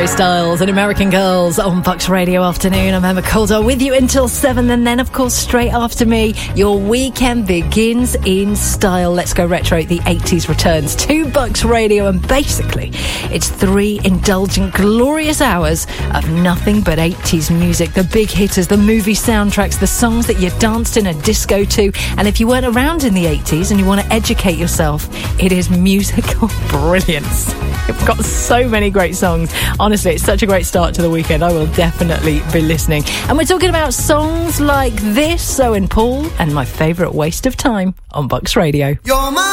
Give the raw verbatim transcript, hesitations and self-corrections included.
Harry Styles and American Girls on Bucks Radio Afternoon. I'm Emma Calder with you until seven, and then, of course, straight after me, your weekend begins in style. Let's go retro. The eighties returns to Bucks Radio, and basically, it's three indulgent, glorious hours of nothing but eighties music. The big hitters, the movie soundtracks, the songs that you danced in a disco to. And if you weren't around in the eighties and you want to educate yourself, it is musical brilliance. We've got so many great songs. Honestly, it's such a great start to the weekend. I will definitely be listening. And we're talking about songs like this, Owen Paul, and my favourite Waste of Time on Bucks Radio. You're my